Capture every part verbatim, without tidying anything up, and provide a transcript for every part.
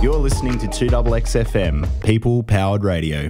You're listening to two X X F M, People Powered Radio.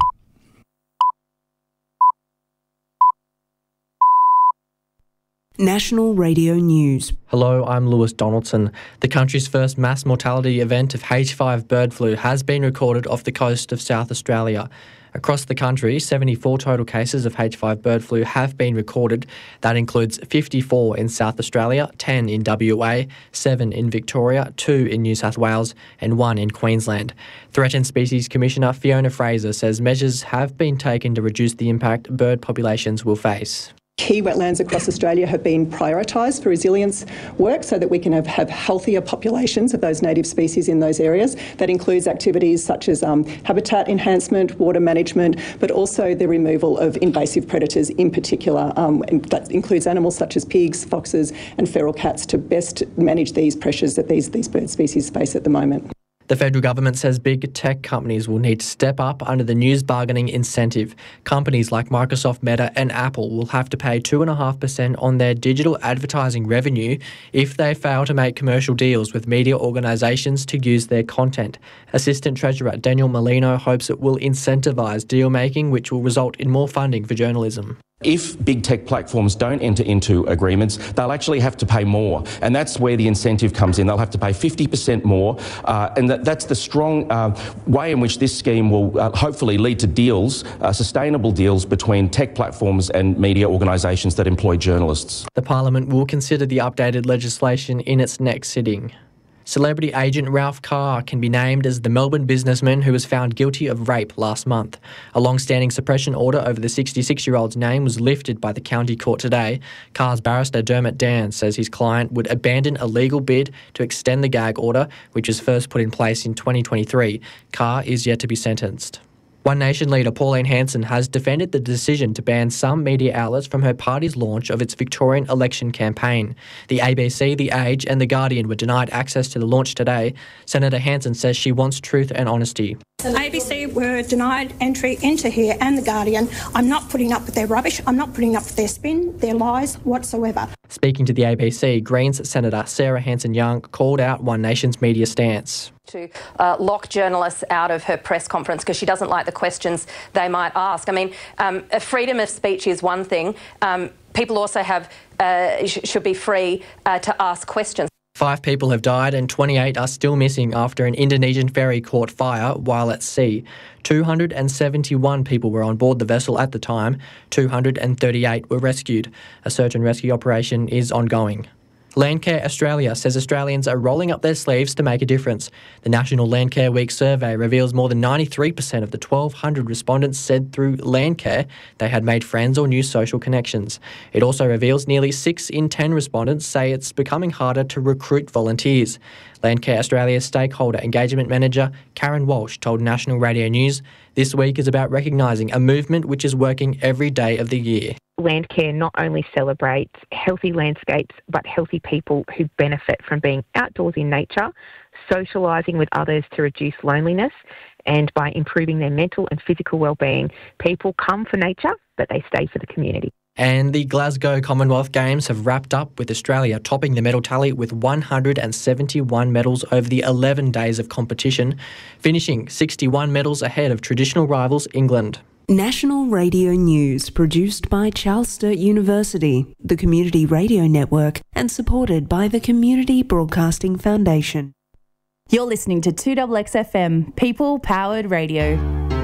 National Radio News. Hello, I'm Lewis Donaldson. The country's first mass mortality event of H five bird flu has been recorded off the coast of South Australia. Across the country, seventy-four total cases of H five bird flu have been recorded. That includes fifty-four in South Australia, ten in W A, seven in Victoria, two in New South Wales and one in Queensland. Threatened Species Commissioner Fiona Fraser says measures have been taken to reduce the impact bird populations will face. Key wetlands across Australia have been prioritised for resilience work so that we can have, have healthier populations of those native species in those areas. That includes activities such as um, habitat enhancement, water management, but also the removal of invasive predators in particular. Um, and that includes animals such as pigs, foxes and feral cats to best manage these pressures that these, these bird species face at the moment. The federal government says big tech companies will need to step up under the news bargaining incentive. Companies like Microsoft, Meta and Apple will have to pay two point five percent on their digital advertising revenue if they fail to make commercial deals with media organisations to use their content. Assistant Treasurer Daniel Molino hopes it will incentivise deal-making, which will result in more funding for journalism. If big tech platforms don't enter into agreements, they'll actually have to pay more. And that's where the incentive comes in. They'll have to pay fifty percent more. Uh, and that, that's the strong uh, way in which this scheme will uh, hopefully lead to deals, uh, sustainable deals between tech platforms and media organisations that employ journalists. The Parliament will consider the updated legislation in its next sitting. Celebrity agent Ralph Carr can be named as the Melbourne businessman who was found guilty of rape last month. A long-standing suppression order over the sixty-six-year-old's name was lifted by the county court today. Carr's barrister Dermot Dan says his client would abandon a legal bid to extend the gag order, which was first put in place in twenty twenty-three. Carr is yet to be sentenced. One Nation leader Pauline Hanson has defended the decision to ban some media outlets from her party's launch of its Victorian election campaign. The A B C, The Age and The Guardian were denied access to the launch today. Senator Hanson says she wants truth and honesty. A B C were denied entry into here and The Guardian. I'm not putting up with their rubbish. I'm not putting up with their spin, their lies whatsoever. Speaking to the A B C, Greens Senator Sarah Hanson-Young called out One Nation's media stance. To uh, lock journalists out of her press conference because she doesn't like the questions they might ask. I mean, um, freedom of speech is one thing. Um, people also have uh, sh- should be free uh, to ask questions. Five people have died and twenty-eight are still missing after an Indonesian ferry caught fire while at sea. two hundred seventy-one people were on board the vessel at the time. two hundred thirty-eight were rescued. A search and rescue operation is ongoing. Landcare Australia says Australians are rolling up their sleeves to make a difference. The National Landcare Week survey reveals more than ninety-three percent of the twelve hundred respondents said through Landcare they had made friends or new social connections. It also reveals nearly six in ten respondents say it's becoming harder to recruit volunteers. Landcare Australia's stakeholder engagement manager Karen Walsh told National Radio News, "This week is about recognising a movement which is working every day of the year." Landcare not only celebrates healthy landscapes, but healthy people who benefit from being outdoors in nature, socialising with others to reduce loneliness, and by improving their mental and physical well-being. People come for nature, but they stay for the community. And the Glasgow Commonwealth Games have wrapped up with Australia topping the medal tally with one hundred seventy-one medals over the eleven days of competition, finishing sixty-one medals ahead of traditional rivals England. National Radio News, produced by Charles Sturt University, the Community Radio Network, and supported by the Community Broadcasting Foundation. You're listening to two X X F M, People Powered Radio.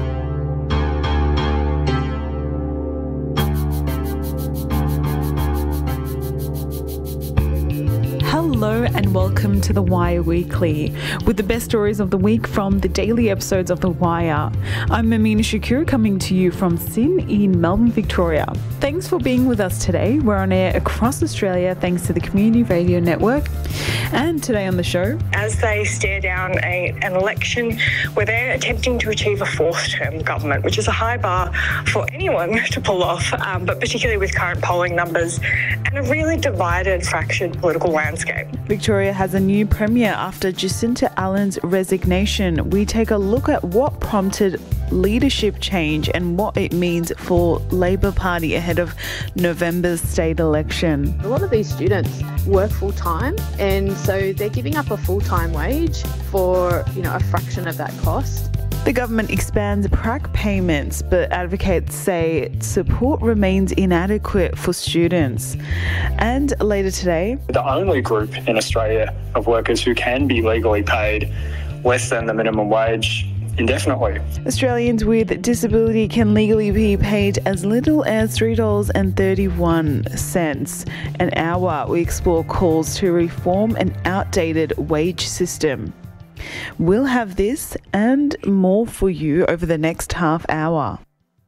Hello and welcome to The Wire Weekly, with the best stories of the week from the daily episodes of The Wire. I'm Amina Shakur, coming to you from Sin in Melbourne, Victoria. Thanks for being with us today. We're on air across Australia thanks to the Community Radio Network. And today on the show, as they stare down a, an election where they're attempting to achieve a fourth term government, which is a high bar for anyone to pull off, um, but particularly with current polling numbers and a really divided, fractured political landscape. landscape. Victoria has a new premier after Jacinta Allen's resignation. We take a look at what prompted leadership change and what it means for Labor Party ahead of November's state election. A lot of these students work full time, and so they're giving up a full-time wage for, you know, a fraction of that cost. The government expands P R A C payments, but advocates say support remains inadequate for students. And later today, the only group in Australia of workers who can be legally paid less than the minimum wage indefinitely. Australians with disability can legally be paid as little as three dollars and thirty-one cents an hour. We explore calls to reform an outdated wage system. We'll have this and more for you over the next half hour.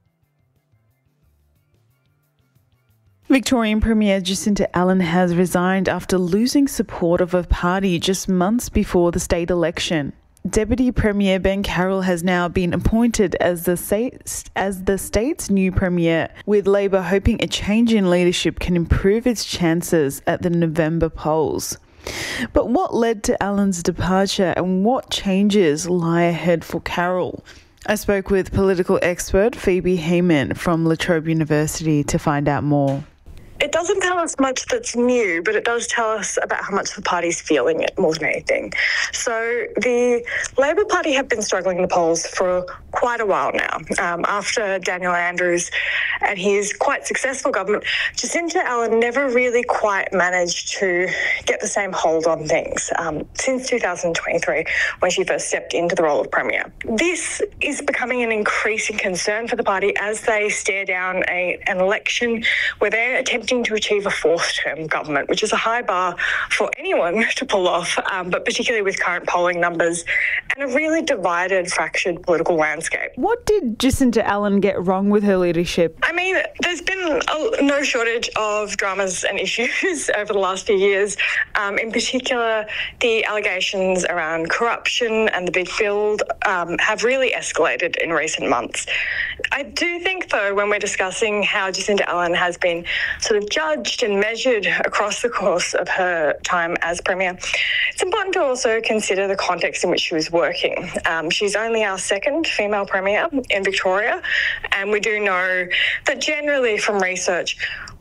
Victorian Premier Jacinta Allen has resigned after losing support of her party just months before the state election. Deputy Premier Ben Carroll has now been appointed as the state, as the state's new premier, with Labor hoping a change in leadership can improve its chances at the November polls. But what led to Allen's departure and what changes lie ahead for Carroll? I spoke with political expert Phoebe Heyman from La Trobe University to find out more. It doesn't tell us much that's new, but it does tell us about how much the party's feeling it more than anything. So the Labor Party have been struggling in the polls for quite a while now. Um, after Daniel Andrews and his quite successful government, Jacinta Allen never really quite managed to get the same hold on things um, since two thousand twenty-three, when she first stepped into the role of Premier. This is becoming an increasing concern for the party as they stare down a, an election where they're attempting to achieve a fourth term government, which is a high bar for anyone to pull off, um, but particularly with current polling numbers and a really divided, fractured political landscape. What did Jacinta Allen get wrong with her leadership? I mean, there's been a, no shortage of dramas and issues over the last few years. Um, in particular, the allegations around corruption and the big build um, have really escalated in recent months. I do think, though, when we're discussing how Jacinta Allen has been sort of judged and measured across the course of her time as Premier, it's important to also consider the context in which she was working. Um, she's only our second female Premier in Victoria, and we do know that generally from research,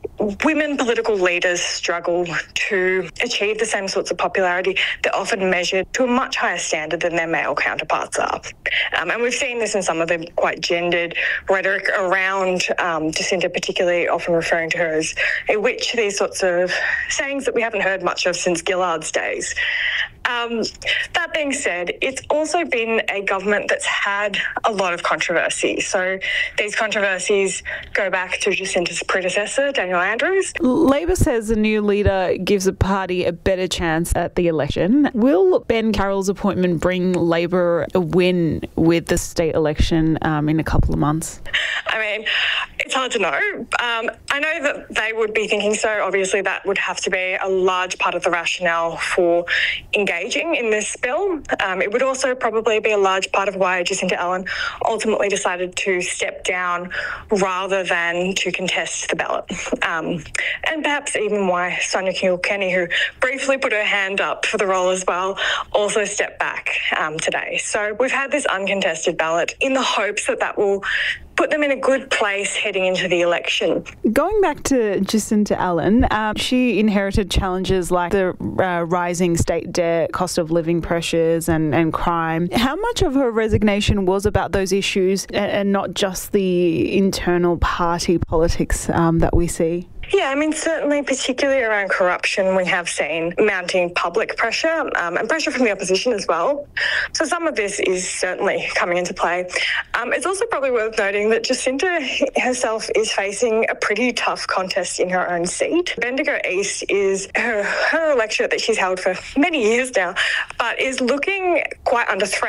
women political leaders struggle to achieve the same sorts of popularity. They're often measured to a much higher standard than their male counterparts are. Um, and we've seen this in some of the quite gendered rhetoric around um, Jacinta, particularly often referring to her as a witch, these sorts of sayings that we haven't heard much of since Gillard's days. Um, that being said, it's also been a government that's had a lot of controversy. So these controversies go back to Jacinta's predecessor, Daniel Andrews. Labor says the new leader gives the party a better chance at the election. Will Ben Carroll's appointment bring Labor a win with the state election um, in a couple of months? I mean, it's hard to know. Um, I know that they would be thinking so. Obviously, that would have to be a large part of the rationale for engaging in this bill. Um, it would also probably be a large part of why Jacinta Allen ultimately decided to step down rather than to contest the ballot. Um, and perhaps even why Sonia Kilkenny, who briefly put her hand up for the role as well, also stepped back um, today. So we've had this uncontested ballot in the hopes that that will put them in a good place heading into the election. Going back to Jacinta Allen, um, she inherited challenges like the uh, rising state debt, cost of living pressures and, and crime. How much of her resignation was about those issues and, and not just the internal party politics um, that we see? Yeah, I mean, certainly, particularly around corruption, we have seen mounting public pressure um, and pressure from the opposition as well. So some of this is certainly coming into play. Um, it's also probably worth noting that Jacinta herself is facing a pretty tough contest in her own seat. Bendigo East is her, her electorate that she's held for many years now, but is looking quite under threat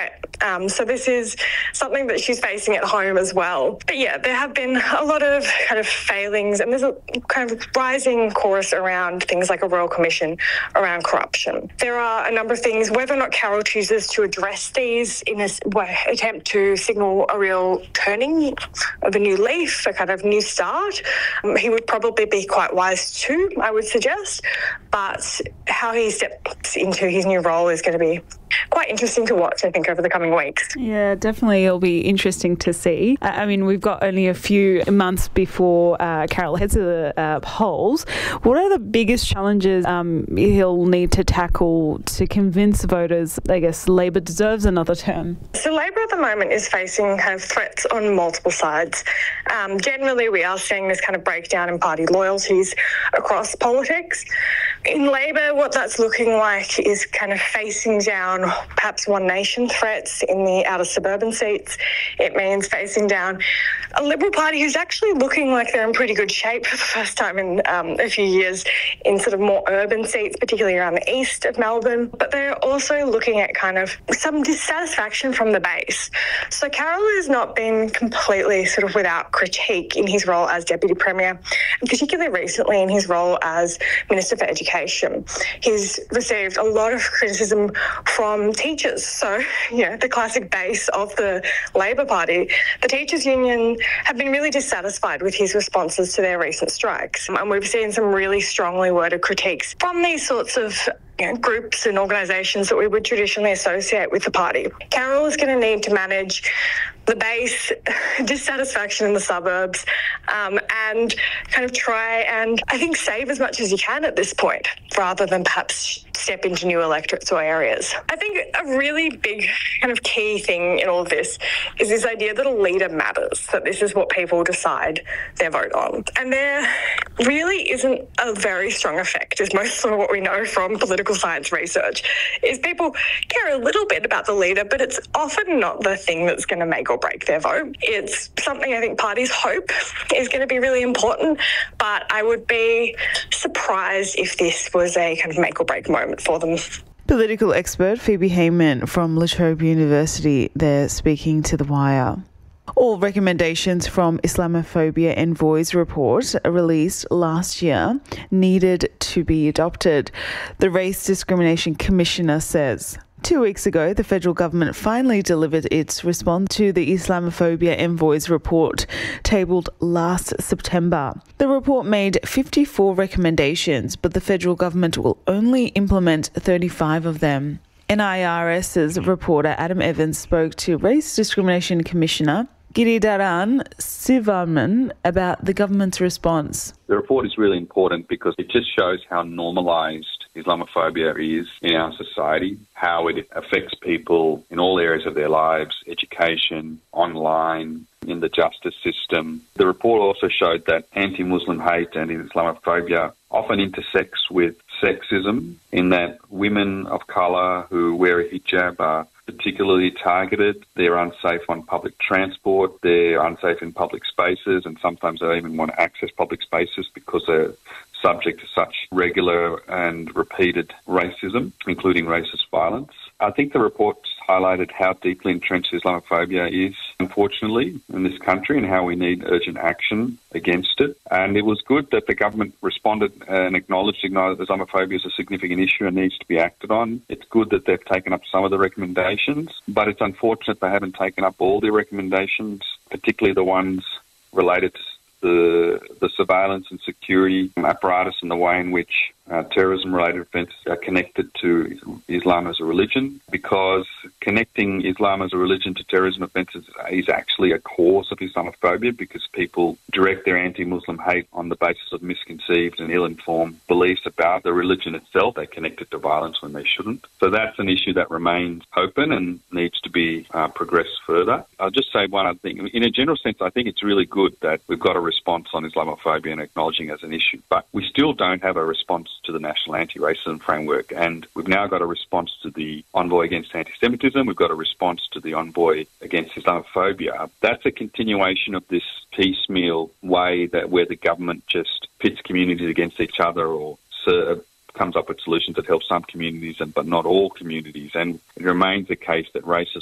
Um, so this is something that she's facing at home as well. But yeah, there have been a lot of kind of failings, and there's a kind of rising chorus around things like a Royal Commission around corruption. There are a number of things, whether or not Carroll chooses to address these in an attempt to signal a real turning of a new leaf, a kind of new start. Um, he would probably be quite wise too, I would suggest, but how he steps into his new role is going to be quite interesting to watch, I think, over the coming weeks. Yeah, definitely it'll be interesting to see. I mean, we've got only a few months before uh, Carroll heads to the uh, polls. What are the biggest challenges um, he'll need to tackle to convince voters, I guess, Labor deserves another term? So Labor at the moment is facing kind of threats on multiple sides. Um, generally, we are seeing this kind of breakdown in party loyalties across politics. In Labor, what that's looking like is kind of facing down perhaps One Nation threats in the outer suburban seats. It means facing down a Liberal Party who's actually looking like they're in pretty good shape for the first time in um, a few years in sort of more urban seats, particularly around the east of Melbourne. But they're also looking at kind of some dissatisfaction from the base. So Carroll has not been completely sort of without critique in his role as Deputy Premier, and particularly recently in his role as Minister for Education. He's received a lot of criticism from teachers. So, you know, the classic base of the Labor Party. The Teachers Union have been really dissatisfied with his responses to their recent strikes. And we've seen some really strongly worded critiques from these sorts of you know, groups and organisations that we would traditionally associate with the party. Carroll is going to need to manage the base, dissatisfaction in the suburbs, um, and kind of try and, I think, save as much as you can at this point, rather than perhaps step into new electorates or areas. I think a really big kind of key thing in all of this is this idea that a leader matters, that this is what people decide their vote on. And there really isn't a very strong effect, is most of what we know from political science research, is people care a little bit about the leader, but it's often not the thing that's going to make or break their vote. It's something I think parties hope is going to be really important, but I would be surprised if this was a kind of make or break moment for them. Political expert Phoebe Heyman from La Trobe University there speaking to The Wire. All recommendations from Islamophobia Envoy's report released last year needed to be adopted, the Race Discrimination Commissioner says. Two weeks ago, the federal government finally delivered its response to the Islamophobia Envoy's report, tabled last September. The report made fifty-four recommendations, but the federal government will only implement thirty-five of them. N I R S's reporter Adam Evans spoke to Race Discrimination Commissioner Giridharan Sivaman about the government's response. The report is really important because it just shows how normalised Islamophobia is in our society, how it affects people in all areas of their lives, education, online, in the justice system. The report also showed that anti-Muslim hate and Islamophobia often intersects with sexism, in that women of colour who wear a hijab are particularly targeted. They're unsafe on public transport, they're unsafe in public spaces, and sometimes they don't even want to access public spaces because they're subject to such regular and repeated racism, including racist violence. I think the report highlighted how deeply entrenched Islamophobia is, unfortunately, in this country, and how we need urgent action against it. And it was good that the government responded and acknowledged, acknowledged that Islamophobia is a significant issue and needs to be acted on. It's good that they've taken up some of the recommendations, but it's unfortunate they haven't taken up all the recommendations, particularly the ones related to the, the surveillance and security apparatus and the way in which uh, terrorism-related offences are connected to Islam as a religion, because connecting Islam as a religion to terrorism offences is actually a cause of Islamophobia, because people direct their anti-Muslim hate on the basis of misconceived and ill-informed beliefs about the religion itself. They connect it to violence when they shouldn't. So that's an issue that remains open and needs to be uh, progressed further. I'll just say one other thing. In a general sense, I think it's really good that we've got a response on Islamophobia and acknowledging it as an issue, but we still don't have a response to the National Anti-Racism Framework, and we've now got a response to the Envoy Against Anti-Semitism, we've got a response to the Envoy Against Islamophobia. That's a continuation of this piecemeal way that where the government just pits communities against each other, or uh, comes up with solutions that help some communities and but not all communities. And it remains the case that racism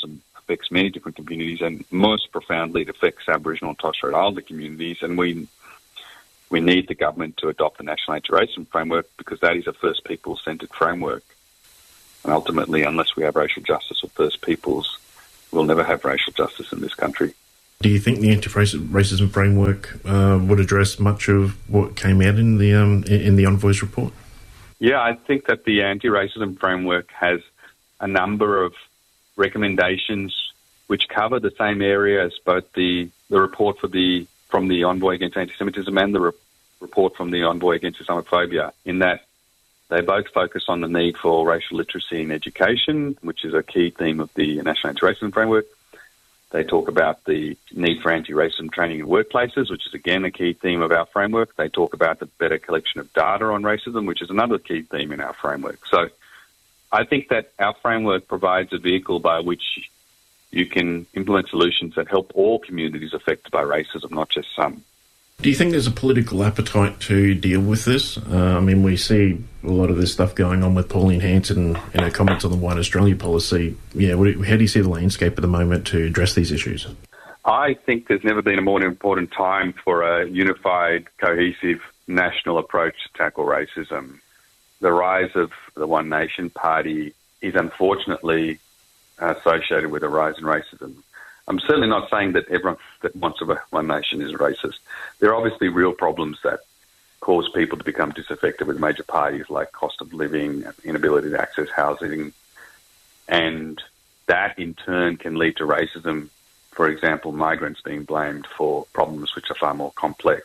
affects many different communities, and most profoundly it affects Aboriginal and Torres Strait Islander communities, and we we need the government to adopt the National Anti-Racism Framework because that is a First Peoples-centred framework. And ultimately, unless we have racial justice for First Peoples, we'll never have racial justice in this country. Do you think the anti-racism framework uh, would address much of what came out in the um, in the Envoy's report? Yeah, I think that the anti-racism framework has a number of recommendations which cover the same area as both the, the report for the from the Envoy Against Anti-Semitism and the re- report from the Envoy Against Islamophobia, in that they both focus on the need for racial literacy in education, which is a key theme of the National Anti-Racism Framework. They talk about the need for anti-racism training in workplaces, which is, again, a key theme of our framework. They talk about the better collection of data on racism, which is another key theme in our framework. So I think that our framework provides a vehicle by which you can implement solutions that help all communities affected by racism, not just some. Do you think there's a political appetite to deal with this? Uh, I mean, we see a lot of this stuff going on with Pauline Hanson and her comments on the White Australia policy. Yeah, what, how do you see the landscape at the moment to address these issues? I think there's never been a more important time for a unified, cohesive national approach to tackle racism. The rise of the One Nation Party is unfortunately associated with a rise in racism. I'm certainly not saying that everyone that wants a One Nation is racist. There are obviously real problems that cause people to become disaffected with major parties like cost of living, inability to access housing, and that in turn can lead to racism. For example, migrants being blamed for problems which are far more complex.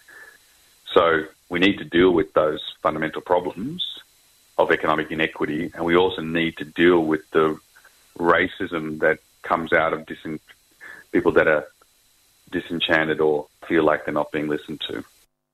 So we need to deal with those fundamental problems of economic inequity, and we also need to deal with the racism that comes out of dis- people that are disenchanted or feel like they're not being listened to.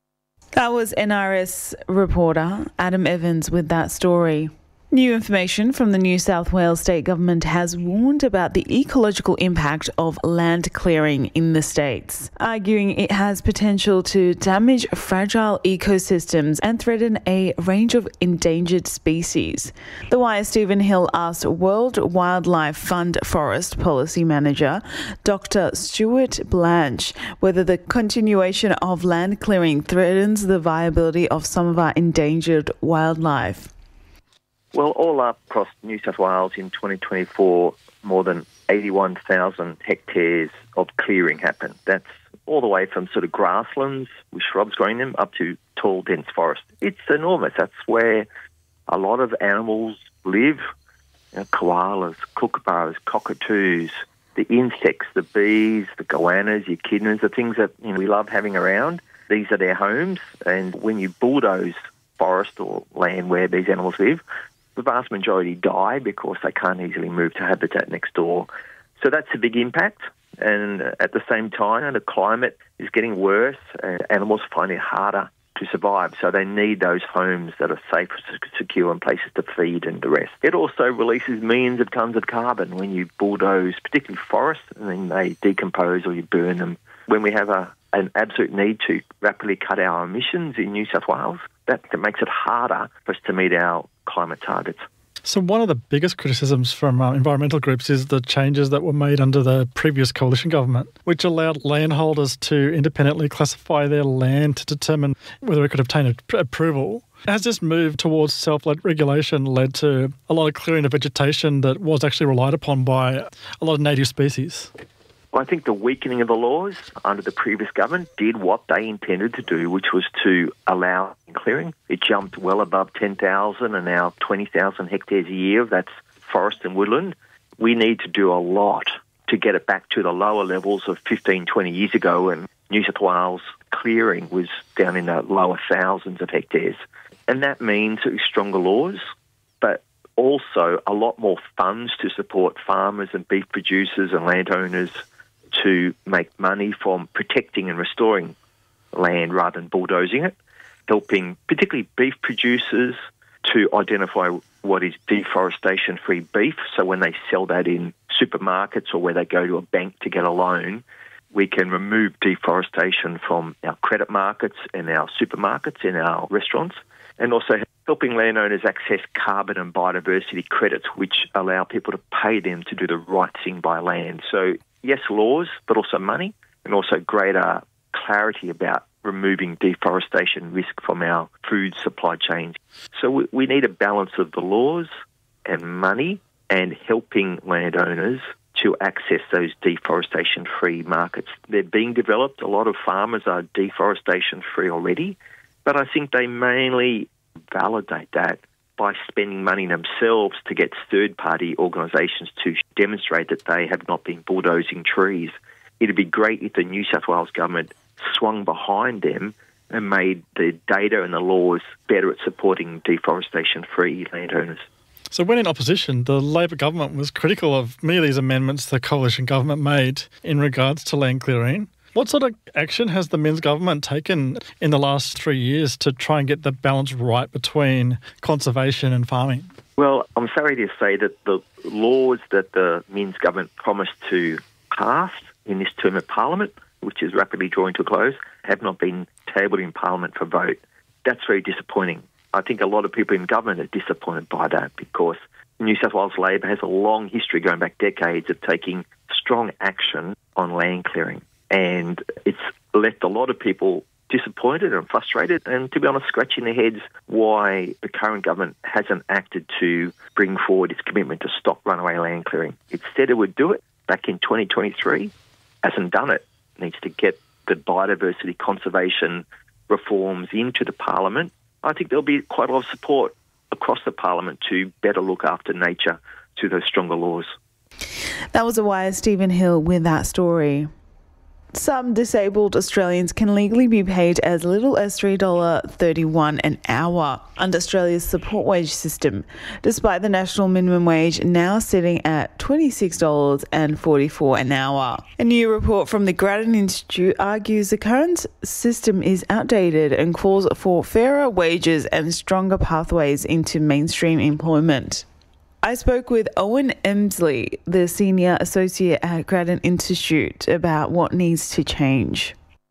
That was N R S reporter Adam Evans with that story. New information from the New South Wales State Government has warned about the ecological impact of land clearing in the states, arguing it has potential to damage fragile ecosystems and threaten a range of endangered species. The Wire's Stephen Hill asked World Wildlife Fund Forest Policy Manager Doctor Stuart Blanche whether the continuation of land clearing threatens the viability of some of our endangered wildlife. Well, all up across New South Wales in twenty twenty-four, more than eighty-one thousand hectares of clearing happened. That's all the way from sort of grasslands with shrubs growing them up to tall, dense forest. It's enormous. That's where a lot of animals live. You know, koalas, kookaburras, cockatoos, the insects, the bees, the goannas, echidnas, the things that you know, we love having around. These are their homes. And when you bulldoze forest or land where these animals live, the vast majority die because they can't easily move to habitat next door. So that's a big impact. And at the same time, the climate is getting worse and animals find it harder to survive. So they need those homes that are safe, secure, and places to feed and to rest. It also releases millions of tonnes of carbon when you bulldoze, particularly forests, and then they decompose or you burn them. When we have a, an absolute need to rapidly cut our emissions in New South Wales, that makes it harder for us to meet our climate targets. So one of the biggest criticisms from uh, environmental groups is the changes that were made under the previous coalition government, which allowed landholders to independently classify their land to determine whether it could obtain a, approval. Has this move towards self-led regulation led to a lot of clearing of vegetation that was actually relied upon by a lot of native species? Well, I think the weakening of the laws under the previous government did what they intended to do, which was to allow clearing. It jumped well above ten thousand and now twenty thousand hectares a year. That's forest and woodland. We need to do a lot to get it back to the lower levels of fifteen, twenty years ago, and New South Wales clearing was down in the lower thousands of hectares. And that means stronger laws, but also a lot more funds to support farmers and beef producers and landowners to make money from protecting and restoring land rather than bulldozing it, helping particularly beef producers to identify what is deforestation-free beef. So when they sell that in supermarkets or where they go to a bank to get a loan, we can remove deforestation from our credit markets and our supermarkets and our restaurants, and also helping landowners access carbon and biodiversity credits, which allow people to pay them to do the right thing by land. So, yes, laws, but also money, and also greater clarity about removing deforestation risk from our food supply chains. So we, we need a balance of the laws and money and helping landowners to access those deforestation-free markets. They're being developed. A lot of farmers are deforestation-free already, but I think they mainly validate that by spending money themselves to get third-party organisations to demonstrate that they have not been bulldozing trees. It'd be great if the New South Wales government swung behind them and made the data and the laws better at supporting deforestation-free landowners. So when in opposition, the Labor government was critical of many of these amendments the coalition government made in regards to land clearing. What sort of action has the Minns government taken in the last three years to try and get the balance right between conservation and farming? Well, I'm sorry to say that the laws that the Minns government promised to pass in this term of Parliament, which is rapidly drawing to a close, have not been tabled in Parliament for vote. That's very disappointing. I think a lot of people in government are disappointed by that because New South Wales Labor has a long history going back decades of taking strong action on land clearing. And it's left a lot of people disappointed and frustrated and, to be honest, scratching their heads why the current government hasn't acted to bring forward its commitment to stop runaway land clearing. It said it would do it back in twenty twenty-three, hasn't done it. It needs to get the biodiversity conservation reforms into the Parliament. I think there'll be quite a lot of support across the Parliament to better look after nature through those stronger laws. That was a Wire Stephen Hill with that story. Some disabled Australians can legally be paid as little as three dollars thirty-one an hour under Australia's support wage system, despite the national minimum wage now sitting at twenty-six dollars forty-four an hour. A new report from the Grattan Institute argues the current system is outdated and calls for fairer wages and stronger pathways into mainstream employment. I spoke with Owen Emsley, the Senior Associate at Grattan Institute, about what needs to change.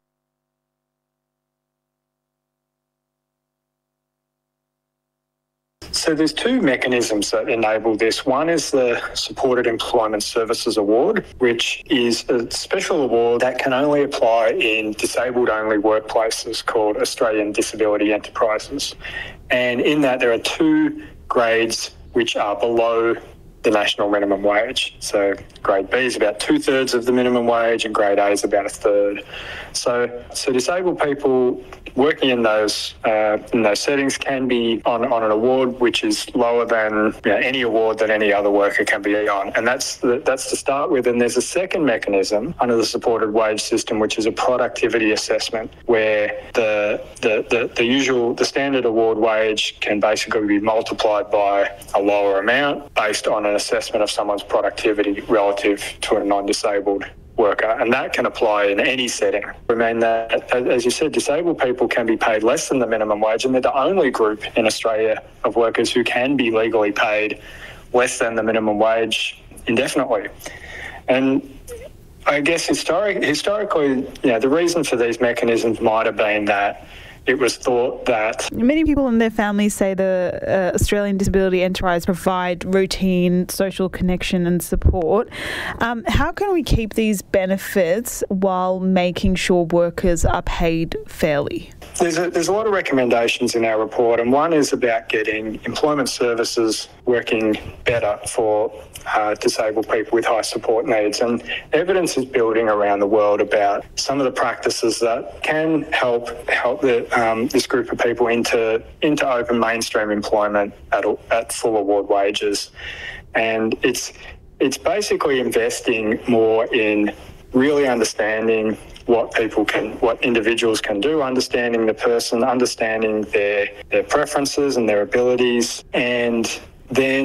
So there's two mechanisms that enable this. One is the Supported Employment Services Award, which is a special award that can only apply in disabled-only workplaces called Australian Disability Enterprises. And in that there are two grades which are below the national minimum wage. So grade B is about two-thirds of the minimum wage and grade A is about a third. So, so disabled people working in those uh, in those settings can be on, on an award which is lower than you know, any award that any other worker can be on. And that's the, that's to start with. And there's a second mechanism under the supported wage system, which is a productivity assessment, where the the, the, the usual, the standard award wage can basically be multiplied by a lower amount based on an assessment of someone's productivity relative to a non-disabled worker, and that can apply in any setting. I mean, that, as you said, disabled people can be paid less than the minimum wage, and they're the only group in Australia of workers who can be legally paid less than the minimum wage indefinitely. And I guess historic, historically, you know, the reason for these mechanisms might have been that it was thought that many people and their families say the uh, Australian Disability Enterprise provide routine social connection and support. Um, how can we keep these benefits while making sure workers are paid fairly? There's a, there's a lot of recommendations in our report, and one is about getting employment services working better for uh, disabled people with high support needs. And evidence is building around the world about some of the practices that can help help the, um, this group of people into into open mainstream employment at at full award wages. And it's it's basically investing more in really understanding what people can, what individuals can do, understanding the person, understanding their their preferences and their abilities, and then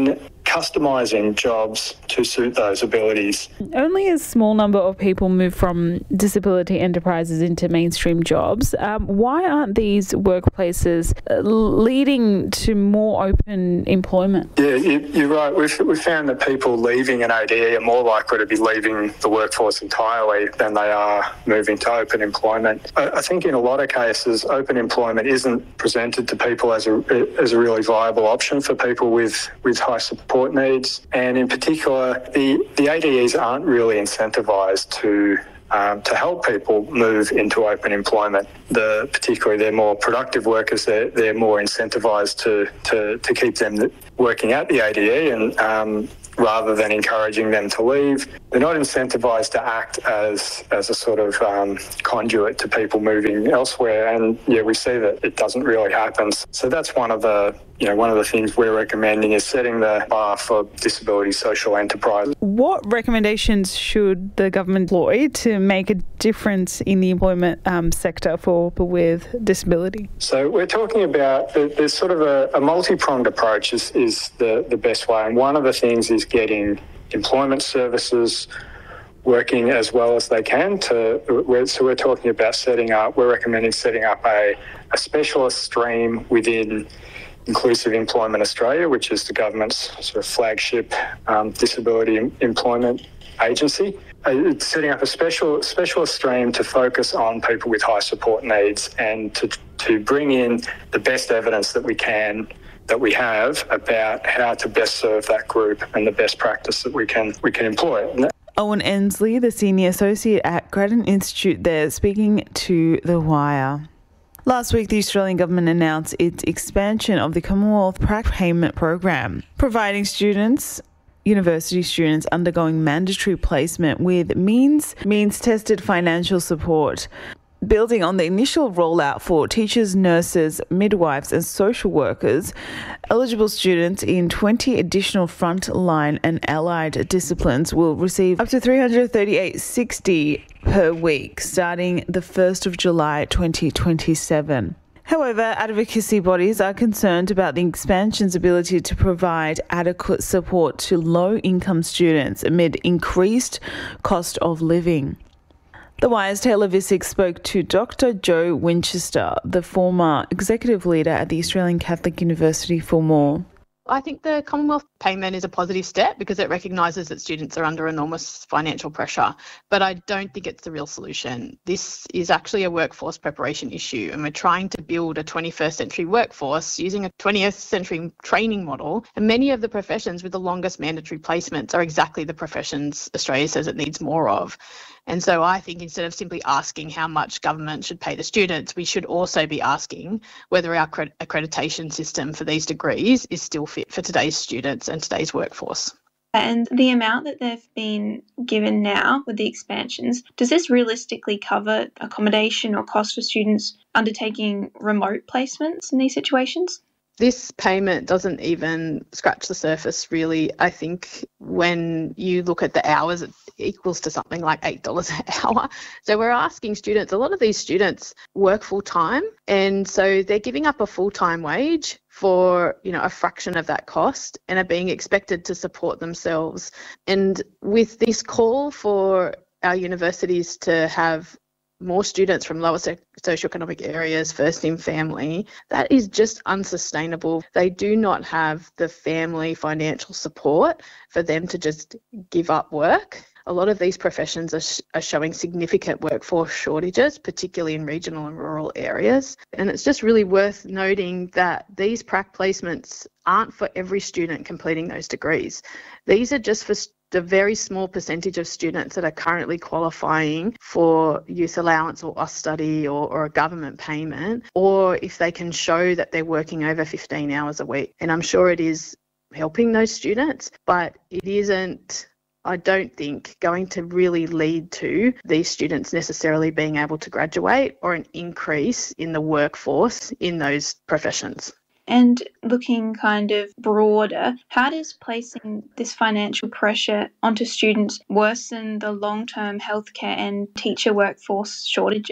customising jobs to suit those abilities. Only a small number of people move from disability enterprises into mainstream jobs. Um, why aren't these workplaces leading to more open employment? Yeah, you, you're right. We've, we've found that people leaving an A D E are more likely to be leaving the workforce entirely than they are moving to open employment. I, I think in a lot of cases, open employment isn't presented to people as a, as a really viable option for people with, with high support needs. And in particular, the, the A D Es aren't really incentivised to Um, to help people move into open employment. The, particularly their more productive workers, they're, they're more incentivised to, to, to keep them working at the A D E and um, rather than encouraging them to leave. They're not incentivised to act as as a sort of um, conduit to people moving elsewhere. And yeah, we see that it doesn't really happen. So that's one of the you know one of the things we're recommending is setting the bar for disability social enterprise. What recommendations should the government employ to make a difference in the employment um, sector for people with disability? So we're talking about there's sort of a, a multi-pronged approach is, is the, the best way. And one of the things is getting employment services working as well as they can. To we're, so we're talking about setting up, we're recommending setting up a, a specialist stream within Inclusive Employment Australia, which is the government's sort of flagship um, disability employment agency. Uh, it's setting up a special specialist stream to focus on people with high support needs and to to bring in the best evidence that we can that we have about how to best serve that group and the best practice that we can we can employ. Owen Ensley, the Senior Associate at Grattan Institute there, speaking to The Wire. Last week, the Australian government announced its expansion of the Commonwealth Prac Payment Program, providing students, university students undergoing mandatory placement with means, means-tested financial support. Building on the initial rollout for teachers, nurses, midwives and social workers, eligible students in twenty additional frontline and allied disciplines will receive up to three hundred thirty-eight dollars and sixty cents per week starting the first of July twenty twenty-seven. However, advocacy bodies are concerned about the expansion's ability to provide adequate support to low-income students amid increased cost of living. The Wire's Taylor Visick spoke to Doctor Joe Winchester, the former executive leader at the Australian Catholic University, for more. I think the Commonwealth payment is a positive step because it recognises that students are under enormous financial pressure, but I don't think it's the real solution. This is actually a workforce preparation issue, and we're trying to build a twenty-first century workforce using a twentieth century training model, and many of the professions with the longest mandatory placements are exactly the professions Australia says it needs more of. And so I think instead of simply asking how much government should pay the students, we should also be asking whether our accreditation system for these degrees is still fit for today's students and today's workforce. And the amount that they've been given now with the expansions, does this realistically cover accommodation or cost for students undertaking remote placements in these situations? This payment doesn't even scratch the surface, really. I think when you look at the hours, it equals to something like eight dollars an hour. So we're asking students, a lot of these students work full-time, and so they're giving up a full-time wage for, you know, a fraction of that cost and are being expected to support themselves. And with this call for our universities to have more students from lower socioeconomic areas, first in family, that is just unsustainable. They do not have the family financial support for them to just give up work. A lot of these professions are, sh- are showing significant workforce shortages, particularly in regional and rural areas. And it's just really worth noting that these prac placements aren't for every student completing those degrees. These are just for st- the very small percentage of students that are currently qualifying for youth allowance or Austudy or, or a government payment, or if they can show that they're working over fifteen hours a week. And I'm sure it is helping those students, but it isn't, I don't think, going to really lead to these students necessarily being able to graduate or an increase in the workforce in those professions. And looking kind of broader, how does placing this financial pressure onto students worsen the long-term healthcare and teacher workforce shortages?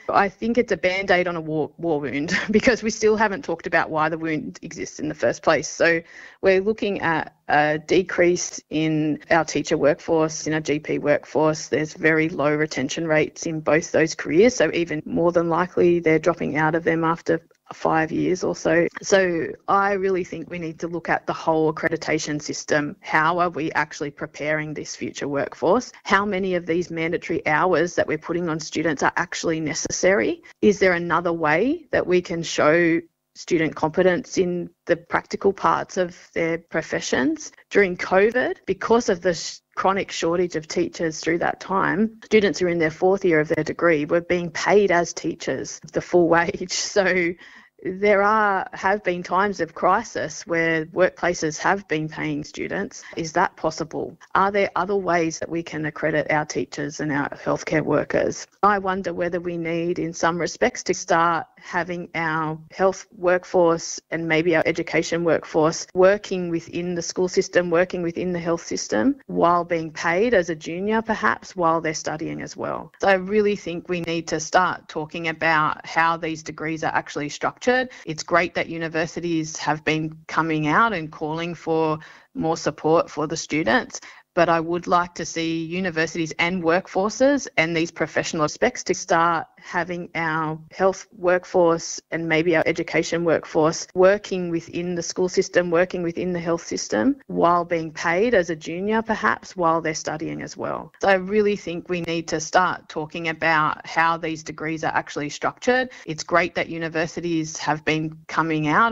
I think it's a band-aid on a war, war wound because we still haven't talked about why the wound exists in the first place. So we're looking at a decrease in our teacher workforce, in our G P workforce. There's very low retention rates in both those careers, so even more than likely they're dropping out of them after five years or so. So I really think we need to look at the whole accreditation system. How are we actually preparing this future workforce? How many of these mandatory hours that we're putting on students are actually necessary? Is there another way that we can show student competence in the practical parts of their professions? During COVID, because of the sh- chronic shortage of teachers through that time, students who are in their fourth year of their degree were being paid as teachers the full wage. So there are have been times of crisis where workplaces have been paying students. Is that possible? Are there other ways that we can accredit our teachers and our healthcare workers? I wonder whether we need, in some respects, to start having our health workforce and maybe our education workforce working within the school system, working within the health system, while being paid as a junior, perhaps, while they're studying as well. So I really think we need to start talking about how these degrees are actually structured. It's great that universities have been coming out and calling for more support for the students, but I would like to see universities and workforces and these professional aspects to start having our health workforce and maybe our education workforce working within the school system, working within the health system, while being paid as a junior, perhaps, while they're studying as well. So I really think we need to start talking about how these degrees are actually structured. It's great that universities have been coming out